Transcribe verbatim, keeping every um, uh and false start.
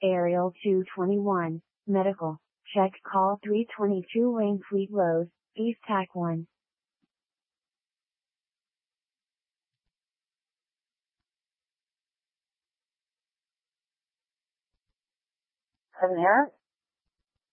Aerial two twenty-one, medical, check call three twenty-two Wainfleet Road, East T A C one. Cousin Eric?